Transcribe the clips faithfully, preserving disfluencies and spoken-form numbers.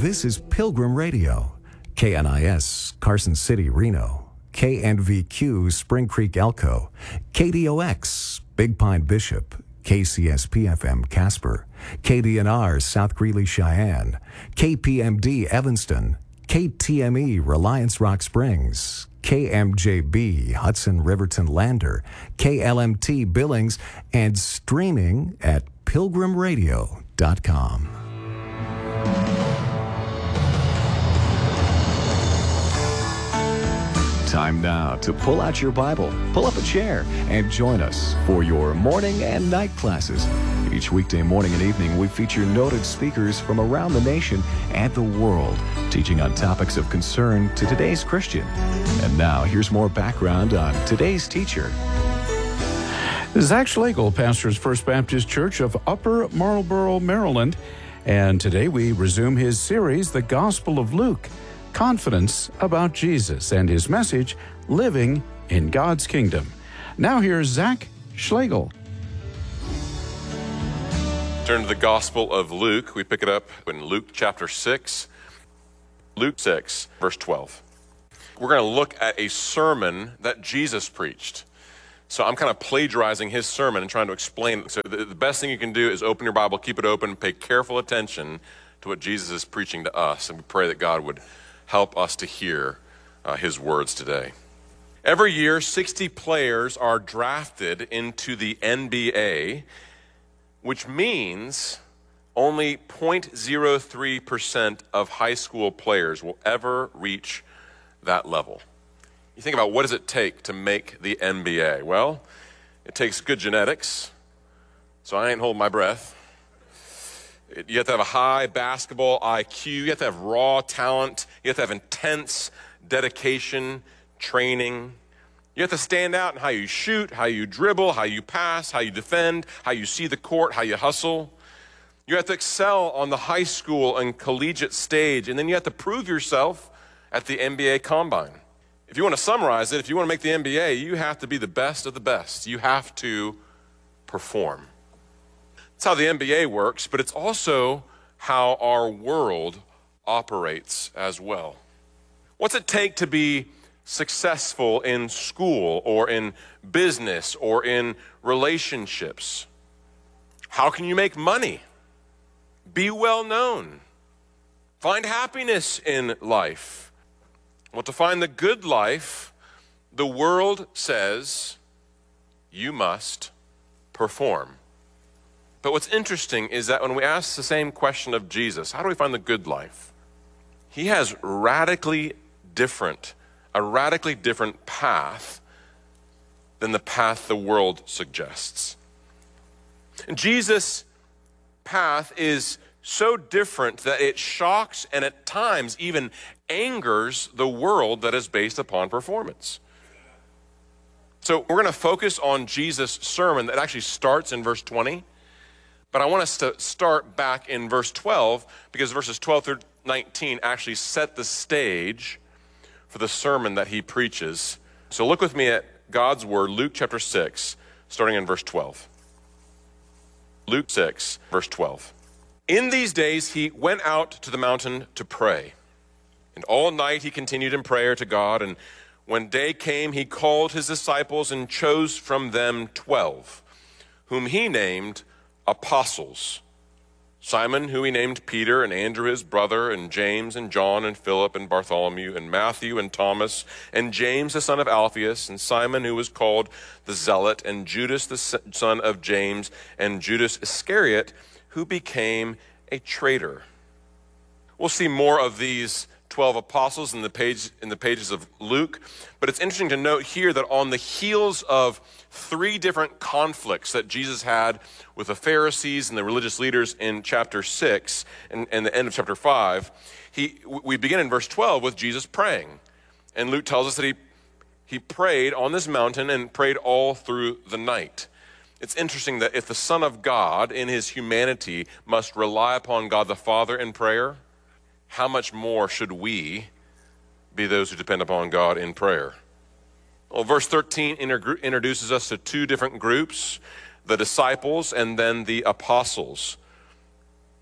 This is Pilgrim Radio, K N I S, Carson City, Reno, K N V Q, Spring Creek, Elko, K D O X, Big Pine, Bishop, K C S P F M, Casper, K D N R, South Greeley, Cheyenne, K P M D, Evanston, K T M E, Reliance Rock Springs, K M J B, Hudson Riverton Lander, K L M T Billings, and streaming at pilgrim radio dot com. Time now to pull out your Bible, pull up a chair, and join us for your morning and night classes. Each weekday morning and evening, we feature noted speakers from around the nation and the world, teaching on topics of concern to today's Christian. And now, here's more background on today's teacher. Zach Schlegel pastors First Baptist Church of Upper Marlboro, Maryland. And today we resume his series, The Gospel of Luke, Confidence about Jesus, and his message, Living in God's Kingdom. Now here's Zach Schlegel. Turn to the Gospel of Luke. We pick it up in Luke chapter six. Luke six, verse twelve. We're going to look at a sermon that Jesus preached. So I'm kind of plagiarizing his sermon and trying to explain it. So the, the best thing you can do is open your Bible, keep it open, pay careful attention to what Jesus is preaching to us. And we pray that God would help us to hear uh, his words today. Every year, sixty players are drafted into the N B A, which means only zero point zero three percent of high school players will ever reach that level. You think about, what does it take to make the N B A? Well, it takes good genetics, so I ain't holding my breath. You have to have a high basketball I Q. You have to have raw talent. You have to have intense dedication, training. You have to stand out in how you shoot, how you dribble, how you pass, how you defend, how you see the court, how you hustle. You have to excel on the high school and collegiate stage, and then you have to prove yourself at the N B A Combine. If you want to summarize it, if you want to make the N B A, you have to be the best of the best. You have to perform. That's how the N B A works, but it's also how our world operates as well. What's it take to be successful in school or in business or in relationships? How can you make money? Be well known. Find happiness in life. Well, to find the good life, the world says you must perform. But what's interesting is that when we ask the same question of Jesus, how do we find the good life? He has radically different, a radically different path than the path the world suggests. And Jesus' path is so different that it shocks and at times even angers the world that is based upon performance. So we're going to focus on Jesus' sermon that actually starts in verse twenty. But I want us to start back in verse twelve, because verses twelve through nineteen actually set the stage for the sermon that he preaches. So look with me at God's word, Luke chapter six, starting in verse twelve. Luke six, verse twelve. In these days he went out to the mountain to pray, and all night he continued in prayer to God, and when day came he called his disciples and chose from them twelve, whom he named apostles. Simon, who he named Peter, and Andrew his brother, and James and John and Philip and Bartholomew and Matthew and Thomas, and James the son of Alphaeus, and Simon who was called the Zealot, and Judas the son of James, and Judas Iscariot, who became a traitor. We'll see more of these twelve apostles in the page in the pages of Luke, but it's interesting to note here that on the heels of three different conflicts that Jesus had with the Pharisees and the religious leaders in chapter six and, and the end of chapter five, he we begin in verse twelve with Jesus praying. And Luke tells us that he he prayed on this mountain and prayed all through the night. It's interesting that if the Son of God in his humanity must rely upon God the Father in prayer, how much more should we be those who depend upon God in prayer? Well, verse thirteen inter- introduces us to two different groups, the disciples and then the apostles.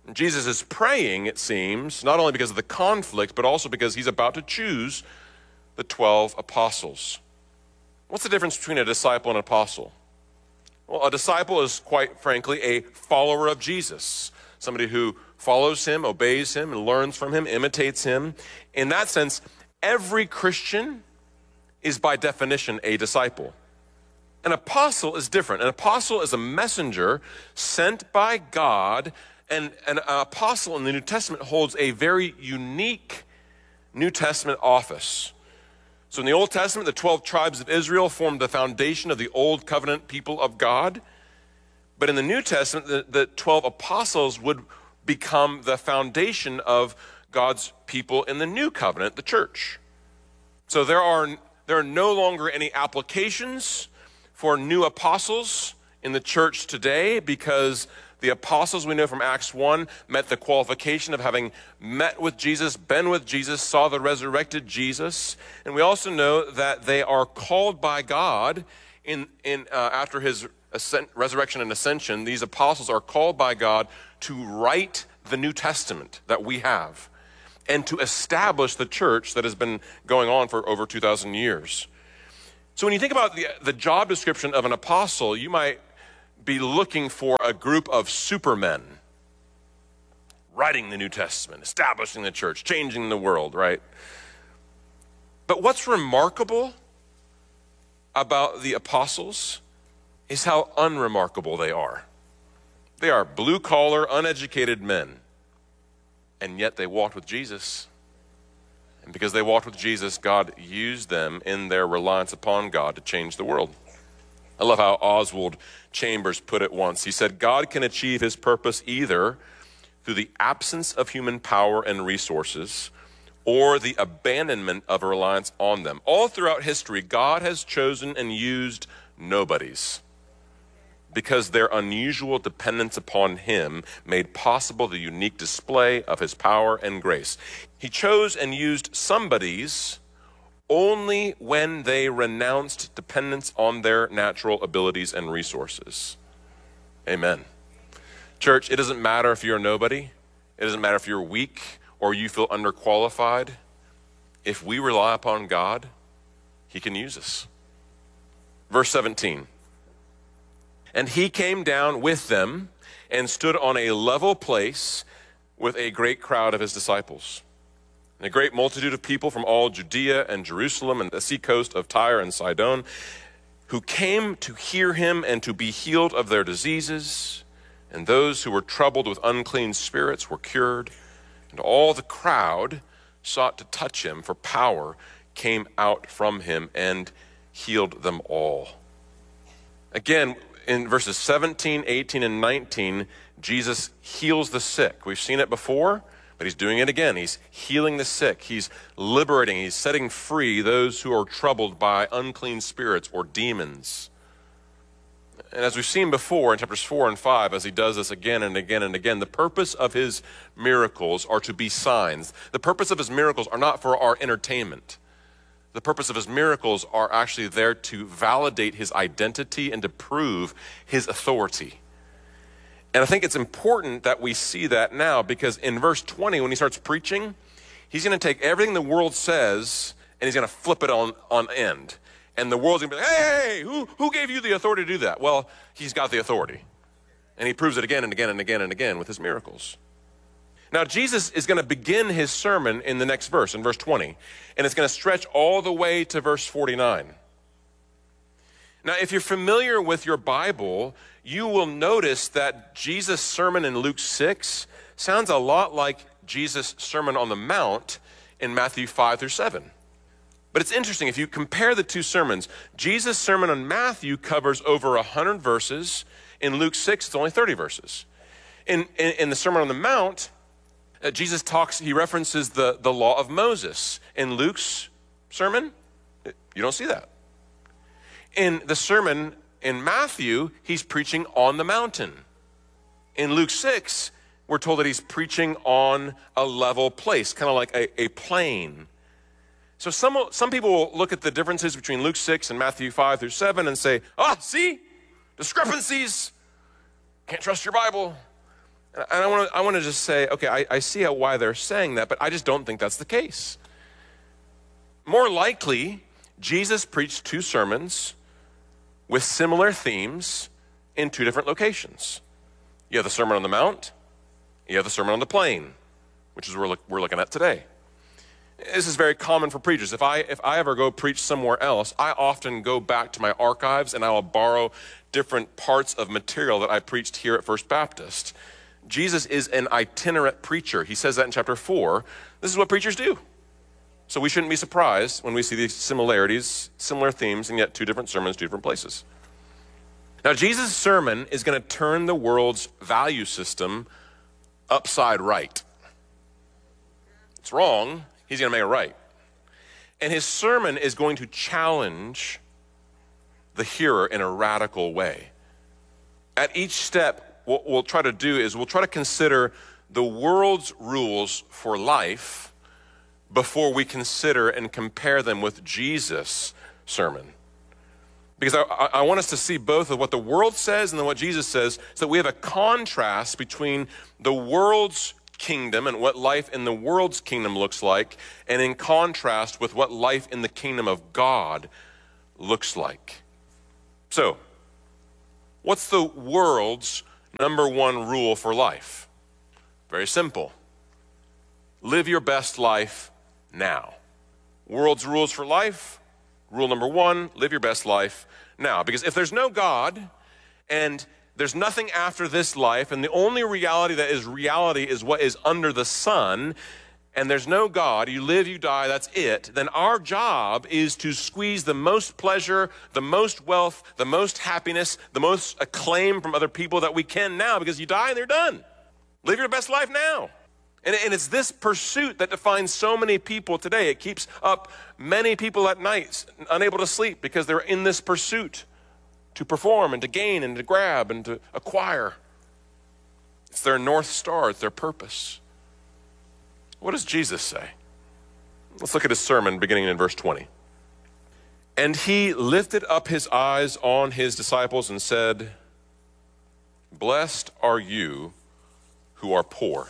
Jesus is praying, it seems, not only because of the conflict, but also because he's about to choose the twelve apostles. What's the difference between a disciple and an apostle? Well, a disciple is, quite frankly, a follower of Jesus, somebody who follows him, obeys him, and learns from him, imitates him. In that sense, every Christian is by definition a disciple. An apostle is different. An apostle is a messenger sent by God, and an apostle in the New Testament holds a very unique New Testament office. So in the Old Testament, the twelve tribes of Israel formed the foundation of the Old Covenant people of God. But in the New Testament, the, the twelve apostles would become the foundation of God's people in the New Covenant, the church. So there are, there are no longer any applications for new apostles in the church today, because the apostles, we know from Acts one, met the qualification of having met with Jesus, been with Jesus, saw the resurrected Jesus. And we also know that they are called by God in, in uh, after his ascent, resurrection and ascension. These apostles are called by God to write the New Testament that we have and to establish the church that has been going on for over two thousand years. So when you think about the, the job description of an apostle, you might be looking for a group of supermen writing the New Testament, establishing the church, changing the world, right? But what's remarkable about the apostles is how unremarkable they are. They are blue-collar, uneducated men, and yet they walked with Jesus. And because they walked with Jesus, God used them in their reliance upon God to change the world. I love how Oswald Chambers put it once. He said, God can achieve his purpose either through the absence of human power and resources or the abandonment of a reliance on them. All throughout history, God has chosen and used nobodies because their unusual dependence upon him made possible the unique display of his power and grace. He chose and used somebodies only when they renounced dependence on their natural abilities and resources. Amen. Church, it doesn't matter if you're a nobody. It doesn't matter if you're weak or you feel underqualified. If we rely upon God, he can use us. Verse seventeen. And he came down with them and stood on a level place with a great crowd of his disciples. And a great multitude of people from all Judea and Jerusalem and the seacoast of Tyre and Sidon, who came to hear him and to be healed of their diseases. And those who were troubled with unclean spirits were cured. And all the crowd sought to touch him, for power came out from him and healed them all. Again, in verses seventeen, eighteen, and nineteen, Jesus heals the sick. We've seen it before, but he's doing it again. He's healing the sick. He's liberating. He's setting free those who are troubled by unclean spirits or demons. And as we've seen before in chapters four and five, as he does this again and again and again, the purpose of his miracles are to be signs. The purpose of his miracles are not for our entertainment. The purpose of his miracles are actually there to validate his identity and to prove his authority. And I think it's important that we see that now, because in verse twenty, when he starts preaching, he's going to take everything the world says and he's going to flip it on, on end. And the world's going to be like, hey, who, who gave you the authority to do that? Well, he's got the authority. And he proves it again and again and again and again with his miracles. Now, Jesus is going to begin his sermon in the next verse, in verse twenty, and it's going to stretch all the way to verse forty-nine. Now, if you're familiar with your Bible, you will notice that Jesus' sermon in Luke six sounds a lot like Jesus' Sermon on the Mount in Matthew five through seven. But it's interesting, if you compare the two sermons, Jesus' sermon on Matthew covers over one hundred verses. In Luke six, it's only thirty verses. In, in, in the Sermon on the Mount, uh, Jesus talks, he references the, the law of Moses. In Luke's sermon, you don't see that. In the sermon in Matthew, he's preaching on the mountain. In Luke six, we're told that he's preaching on a level place, kind of like a, a plain. So some, some people will look at the differences between Luke six and Matthew five through seven and say, ah, see, discrepancies, can't trust your Bible. And I want to I want to just say, okay, I, I see how, why they're saying that, but I just don't think that's the case. More likely, Jesus preached two sermons with similar themes in two different locations. You have the Sermon on the Mount, you have the Sermon on the Plain, which is what we're, look, we're looking at today. This is very common for preachers. If I if I ever go preach somewhere else, I often go back to my archives and I will borrow different parts of material that I preached here at First Baptist. Jesus is an itinerant preacher. He says that in chapter four. This is what preachers do. So we shouldn't be surprised when we see these similarities, similar themes, and yet two different sermons, two different places. Now, Jesus' sermon is going to turn the world's value system upside right. It's wrong. He's going to make it right. And his sermon is going to challenge the hearer in a radical way. At each step, what we'll try to do is we'll try to consider the world's rules for life before we consider and compare them with Jesus' sermon. Because I, I want us to see both of what the world says and then what Jesus says, so that we have a contrast between the world's kingdom and what life in the world's kingdom looks like, and in contrast with what life in the kingdom of God looks like. So, what's the world's number one rule for life? Very simple. Live your best life now. World's rules for life, rule number one, live your best life now. Because if there's no God and there's nothing after this life, and the only reality that is reality is what is under the sun, and there's no God, you live, you die, that's it, then our job is to squeeze the most pleasure, the most wealth, the most happiness, the most acclaim from other people that we can now, because you die and they're done. Live your best life now. And, and it's this pursuit that defines so many people today. It keeps up many people at night unable to sleep because they're in this pursuit to perform and to gain and to grab and to acquire. It's their North Star, it's their purpose. What does Jesus say? Let's look at his sermon beginning in verse twenty. And he lifted up his eyes on his disciples and said, "Blessed are you who are poor,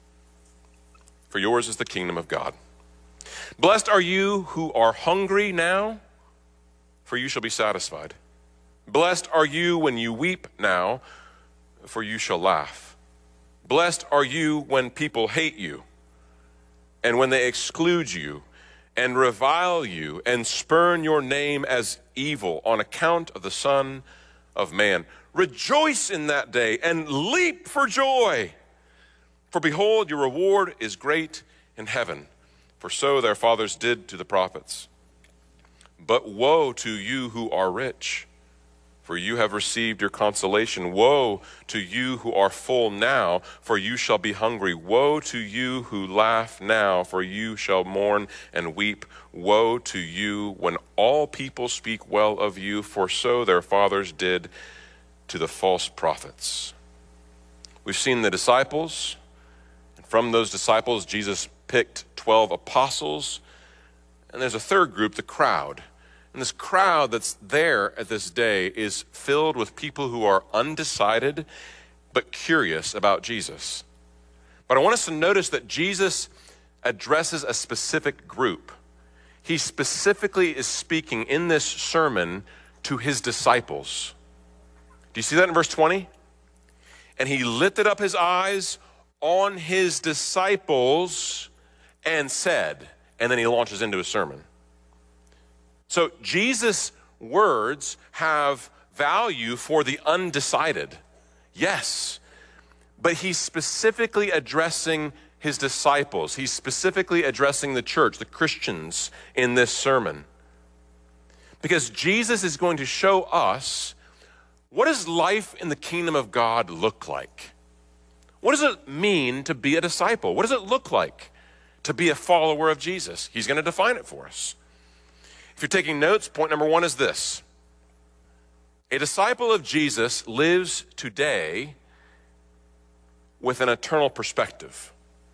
for yours is the kingdom of God. Blessed are you who are hungry now, for you shall be satisfied. Blessed are you when you weep now, for you shall laugh. Blessed are you when people hate you, and when they exclude you, and revile you, and spurn your name as evil on account of the Son of Man. Rejoice in that day, and leap for joy. For behold, your reward is great in heaven, for so their fathers did to the prophets. But woe to you who are rich, for you have received your consolation. Woe to you who are full now, for you shall be hungry. Woe to you who laugh now, for you shall mourn and weep. Woe to you when all people speak well of you, for so their fathers did to the false prophets." We've seen the disciples. From those disciples, Jesus picked twelve apostles. And there's a third group, the crowd. And this crowd that's there at this day is filled with people who are undecided but curious about Jesus. But I want us to notice that Jesus addresses a specific group. He specifically is speaking in this sermon to his disciples. Do you see that in verse twenty? And he lifted up his eyes on his disciples and said, and then he launches into a sermon. So Jesus' words have value for the undecided. Yes, but he's specifically addressing his disciples. He's specifically addressing the church, the Christians, in this sermon. Because Jesus is going to show us, what does life in the kingdom of God look like? What does it mean to be a disciple? What does it look like to be a follower of Jesus? He's going to define it for us. If you're taking notes, point number one is this. A disciple of Jesus lives today with an eternal perspective.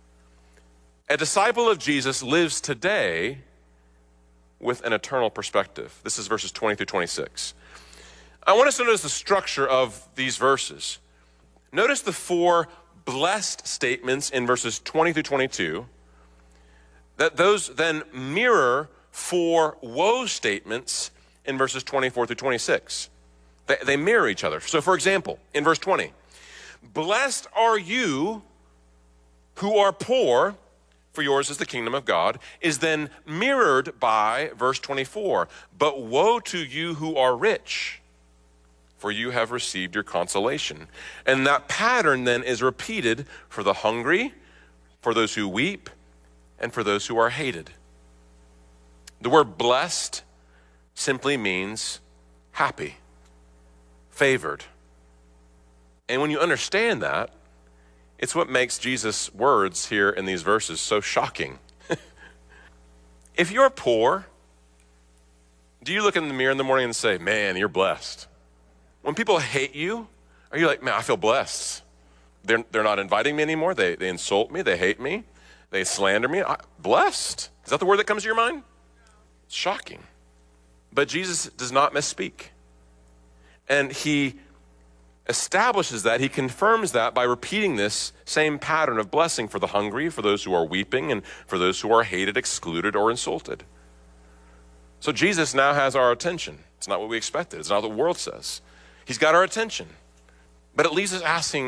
A disciple of Jesus lives today with an eternal perspective. This is verses twenty through twenty-six. I want us to notice the structure of these verses. Notice the four blessed statements in verses twenty through twenty-two, that those then mirror four woe statements in verses twenty-four through twenty-six. They, they mirror each other. So for example, in verse twenty, blessed are you who are poor, for yours is the kingdom of God, is then mirrored by verse twenty-four. But woe to you who are rich, for you have received your consolation. And that pattern then is repeated for the hungry, for those who weep, and for those who are hated. The word blessed simply means happy, favored. And when you understand that, it's what makes Jesus' words here in these verses so shocking. If you're poor, do you look in the mirror in the morning and say, man, you're blessed? When people hate you, are you like, man, I feel blessed? They're, they're not inviting me anymore. They, they insult me. They hate me. They slander me. I, blessed? Is that the word that comes to your mind? It's shocking. But Jesus does not misspeak. And he establishes that, he confirms that by repeating this same pattern of blessing for the hungry, for those who are weeping, and for those who are hated, excluded, or insulted. So Jesus now has our attention. It's not what we expected. It's not what the world says. He's got our attention. But it leaves us asking